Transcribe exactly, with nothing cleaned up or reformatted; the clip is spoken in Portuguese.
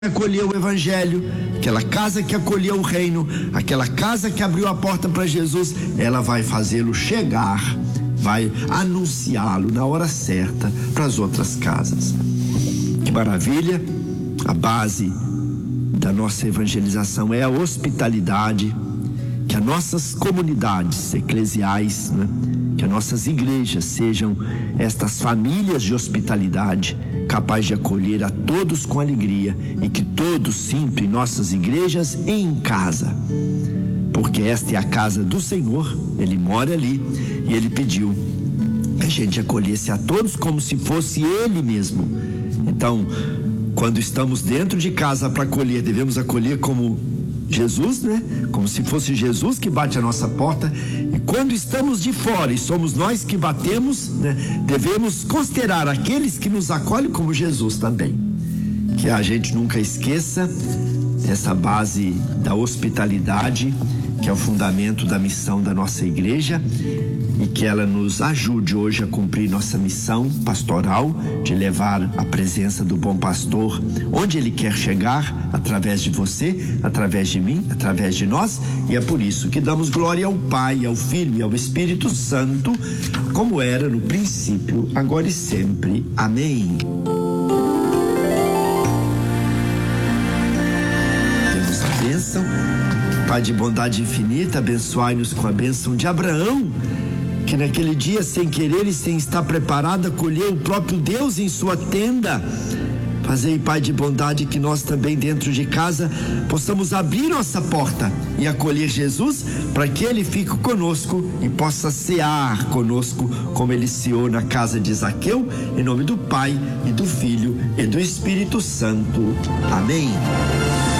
acolheu o evangelho, aquela casa que acolheu o reino, aquela casa que abriu a porta para Jesus, ela vai fazê-lo chegar, vai anunciá-lo na hora certa para as outras casas. Que maravilha! A base da nossa evangelização é a hospitalidade, que as nossas comunidades eclesiais, né, que as nossas igrejas sejam estas famílias de hospitalidade, capaz de acolher a todos com alegria, e que todos sintam em nossas igrejas e em casa, porque esta é a casa do Senhor, Ele mora ali, e Ele pediu que a gente acolhesse a todos como se fosse Ele mesmo. Então, quando estamos dentro de casa para acolher, devemos acolher como Jesus, né? Como se fosse Jesus que bate a nossa porta. E quando estamos de fora e somos nós que batemos, né? Devemos considerar aqueles que nos acolhem como Jesus também. Que a gente nunca esqueça dessa base da hospitalidade, que é o fundamento da missão da nossa igreja, e que ela nos ajude hoje a cumprir nossa missão pastoral de levar a presença do bom pastor onde ele quer chegar, através de você, através de mim, através de nós. E é por isso que damos glória ao Pai, ao Filho e ao Espírito Santo, como era no princípio, agora e sempre. Amém. Temos a bênção. Pai de bondade infinita, abençoai-nos com a bênção de Abraão, que naquele dia, sem querer e sem estar preparado, acolheu o próprio Deus em sua tenda. Fazei, Pai de bondade, que nós também dentro de casa possamos abrir nossa porta e acolher Jesus, para que Ele fique conosco e possa cear conosco, como Ele ceou na casa de Zaqueu, em nome do Pai e do Filho e do Espírito Santo. Amém.